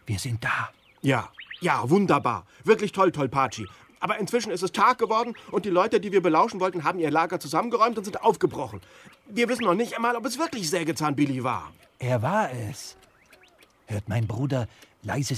Wir sind da. Ja, wunderbar. Wirklich toll, Tolpatschi. Aber inzwischen ist es Tag geworden und die Leute, die wir belauschen wollten, haben ihr Lager zusammengeräumt und sind aufgebrochen. Wir wissen noch nicht einmal, ob es wirklich Sägezahn Billy war. Er war es. Hört mein Bruder leise